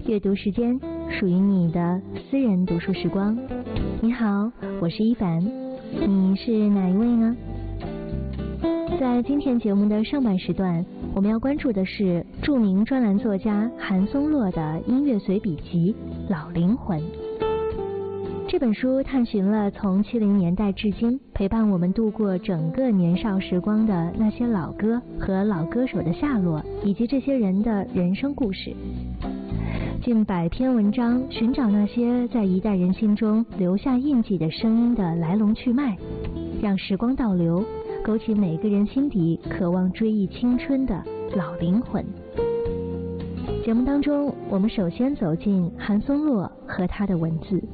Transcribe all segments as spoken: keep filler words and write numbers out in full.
阅读时间，属于你的私人读书时光。你好，我是一凡，你是哪一位呢？在今天节目的上半时段，我们要关注的是著名专栏作家韩松洛的音乐随笔集《老灵魂》。这本书探寻了从七零年代至今陪伴我们度过整个年少时光的那些老歌和老歌手的下落，以及这些人的人生故事。近百篇文章寻找那些在一代人心中留下印记的声音的来龙去脉，让时光倒流，勾起每个人心底渴望追忆青春的老灵魂。节目当中，我们首先走进韩松洛和他的文字。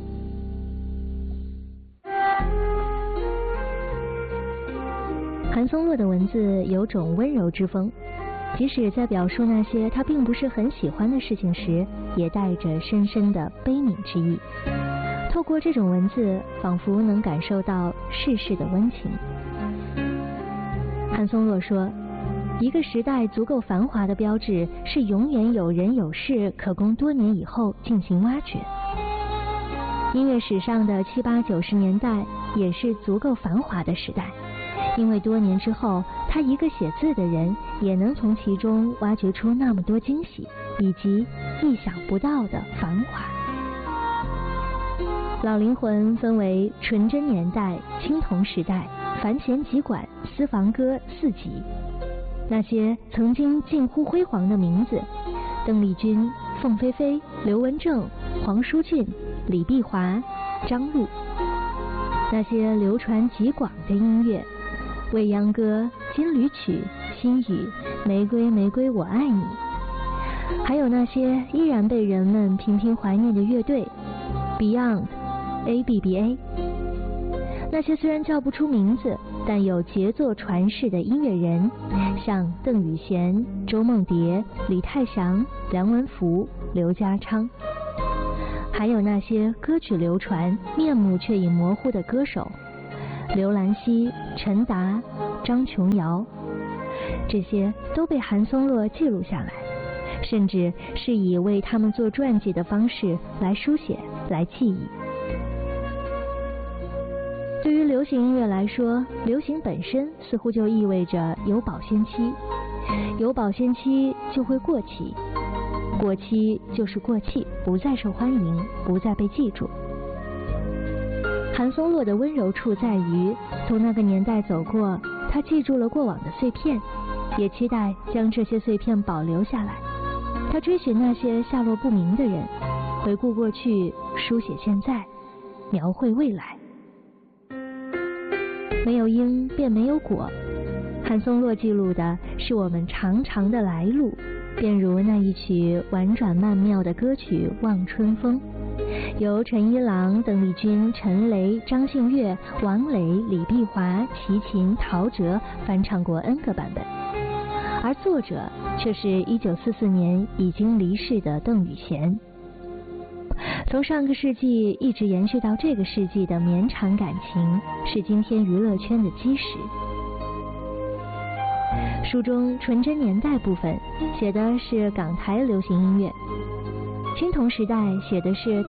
韩松洛的文字有种温柔之风，即使在表述那些他并不是很喜欢的事情时，也带着深深的悲悯之意。透过这种文字，仿佛能感受到世事的温情。韩松洛说，一个时代足够繁华的标志是永远有人有事可供多年以后进行挖掘。音乐史上的七八九十年代也是足够繁华的时代，因为多年之后，他一个写字的人也能从其中挖掘出那么多惊喜，以及意想不到的繁华。老灵魂分为纯真年代、青铜时代、繁弦急管、私房歌四集。那些曾经近乎辉煌的名字，邓丽君、凤飞飞、刘文正、黄舒骏、李碧华、张璐。那些流传极广的音乐，未央歌、金缕曲、心语、玫瑰玫瑰我爱你。还有那些依然被人们频频怀念的乐队 Beyond、A B B A。 那些虽然叫不出名字，但有杰作传世的音乐人，像邓雨贤、周梦蝶、李泰祥、梁文福、刘家昌。还有那些歌曲流传面目却已模糊的歌手，刘兰希、陈达、张琼瑶，这些都被韩松洛记录下来，甚至是以为他们做传记的方式来书写、来记忆。对于流行音乐来说，流行本身似乎就意味着有保鲜期，有保鲜期就会过期，过期就是过气，不再受欢迎，不再被记住。韩松洛的温柔处在于，从那个年代走过，他记住了过往的碎片，也期待将这些碎片保留下来。他追寻那些下落不明的人，回顾过去，书写现在，描绘未来。没有因便没有果，韩松洛记录的是我们长长的来路，便如那一曲婉转曼妙的歌曲《望春风》，由陈一郎、邓丽君、陈雷、张信岳、王磊、李碧华、齐秦、陶喆翻唱过 N 个版本，而作者却是一九四四年已经离世的邓雨贤。从上个世纪一直延续到这个世纪的绵长感情，是今天娱乐圈的基石。书中纯真年代部分写的是港台流行音乐，青铜时代写的是